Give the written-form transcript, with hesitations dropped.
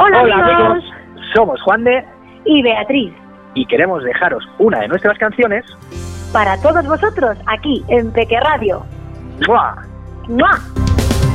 Hola amigos. Somos Juan de Y Beatriz. y queremos dejaros una de nuestras canciones Para todos vosotros, aquí en Peque Radio. ¡Mua! ¡Mua!